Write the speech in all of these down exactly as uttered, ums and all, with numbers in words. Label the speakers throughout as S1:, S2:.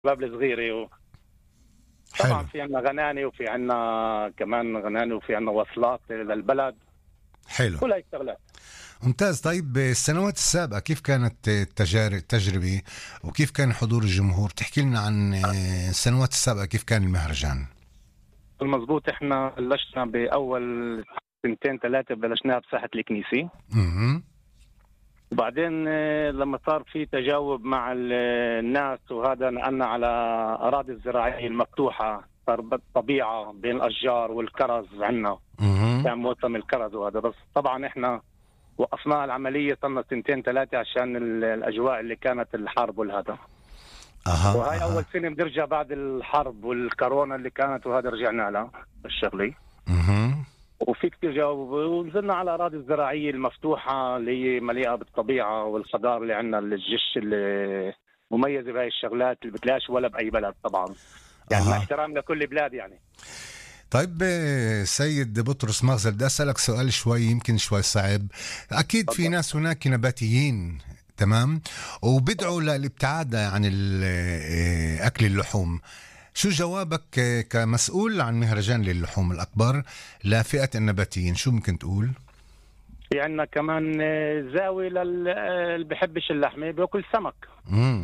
S1: الشباب الصغيرة و... طبعا
S2: حلو.
S1: في عنا غناني وفي عنا كمان غناني وفي عنا وصلات للبلد،
S2: حلو.
S1: كل هاي الشغلات.
S2: ممتاز. طيب السنوات السابقة كيف كانت التجارب التجربة وكيف كان حضور الجمهور؟ تحكي لنا عن السنوات السابقة كيف كان المهرجان.
S1: المضبوط احنا بلشنا بأول سنتين ثلاثة بلشناها بساحة الكنيسة.
S2: اها.
S1: وبعدين آه، لما صار في تجاوب مع ال- الناس وهذا نقلنا على أراضي الزراعية المفتوحة، صار بالطبيعة بين الأشجار والكرز عنا،
S2: اها.
S1: كان موسم الكرز وهذا. بس طبعا احنا وقفنا العملية صرنا سنتين ثلاثة عشان ال- الأجواء اللي كانت الحرب والهذا.
S2: اها.
S1: وهاي
S2: اها.
S1: أول سنة بنرجع بعد الحرب والكورونا اللي كانت وهذا رجعنا لها الشغلة.
S2: اها.
S1: وفي كتير جواب، ونزلنا على الأراضي الزراعية المفتوحة اللي هي مليئة بالطبيعة والخضار اللي عندنا، الجيش اللي مميزة بهاي الشغلات اللي بتلاقيش ولا بأي بلد طبعا، يعني مع
S2: أها.
S1: احترام لكل بلاد يعني.
S2: طيب سيد بطرس مغزل، بدي أسألك سؤال شوي يمكن شوي صعب. أكيد في
S1: تفضل.
S2: ناس هناك نباتيين، تمام، وبدعوا للابتعاد عن ال- أكل اللحوم. شو جوابك كمسؤول عن مهرجان للحوم الأكبر لفئة النباتيين؟ شو ممكن تقول؟
S1: في عندنا كمان زاوية للي بحبش اللحمة بياكل سمك،
S2: مم.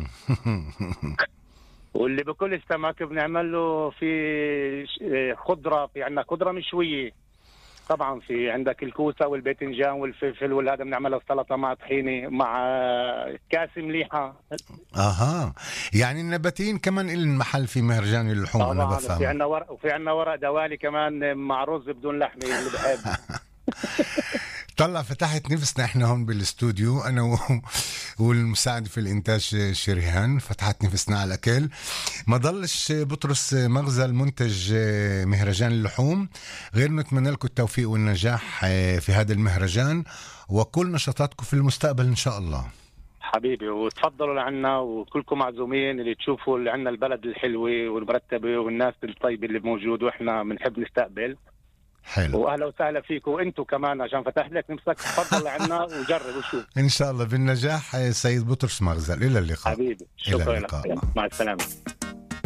S1: واللي بكل السمك بنعمل له في ش- خضرة. في عندنا خضرة مشوية طبعا، في عندك الكوسة والباذنجان والفلفل والهذا بنعملها سلطة مع طحينة مع كاسة مليحة.
S2: اها، يعني النباتيين كمان إلهم محل في مهرجان اللحوم، انا
S1: طبعا. وفي
S2: بفهم.
S1: عندنا ورق، وفي عندنا ورق دوالي كمان مع رز بدون لحمة اللي بحب.
S2: طلع فتحت نفسنا احنا هون بالاستوديو، انا و... والمساعد في الانتاج شريهان، فتحت نفسنا على الاكل. ما ضلش بطرس مغزل منتج مهرجان اللحوم غير نتمنى لكم التوفيق والنجاح في هذا المهرجان وكل نشاطاتكم في المستقبل ان شاء الله.
S1: حبيبي، وتفضلوا لعنا وكلكم معزومين اللي تشوفوا اللي عنا البلد الحلوة والمرتبة والناس الطيبة اللي موجود، واحنا بنحب نستقبل.
S2: حلو.
S1: واهلا وسهلا فيكم وانتم كمان، عشان فتح لك نفسك تفضل لعنا وجرب وشوف.
S2: ان شاء الله بالنجاح سيد بطرس مغزل. الى اللقاء.
S1: حبيبي
S2: الى
S1: شكرا
S2: اللقاء.
S1: لك، مع السلامة.